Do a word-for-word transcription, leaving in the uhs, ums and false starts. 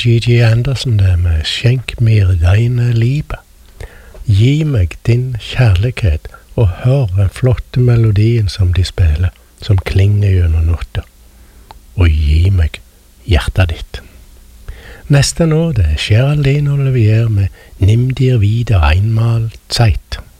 Gigi Anderson det med «Skjenk mir deine Liebe». Gi meg din kjærlighet, og hør den flotte melodien som de spiller, som klinger gjennom natta. Og gi meg hjertet ditt. Neste nå, det er Geraldine Olivier med «Nimm dir wieder einmal Zeit».